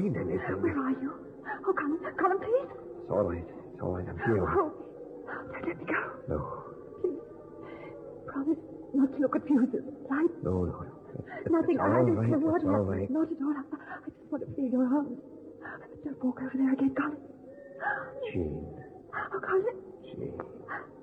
find anything. Where are you? Oh, Colin, please. It's all right. It's all right. I'm here. Oh, don't let me go. No. Please. Promise not to look at fuses. Light. No. Nothing. It's all right. It's all right. Not at all. I just want to feel your arms. Don't walk over there again, Colin. Jean. Oh, Colin. Jean.